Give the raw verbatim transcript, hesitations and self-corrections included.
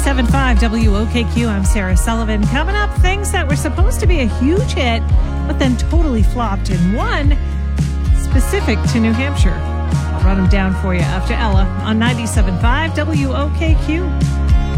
ninety-seven point five W O K Q, I'm Sarah Sullivan. Coming up, things that were supposed to be a huge hit, but then totally flopped, and one specific to New Hampshire. I'll run them down for you after Ella on ninety-seven point five W O K Q.